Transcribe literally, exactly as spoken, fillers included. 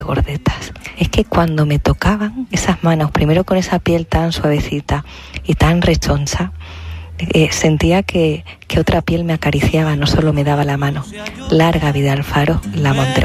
gordetas. Es que cuando me tocaban esas manos, primero con esa piel tan suavecita y tan rechoncha, eh, sentía que, que otra piel me acariciaba, no solo me daba la mano. Larga vida al faro, La Montre.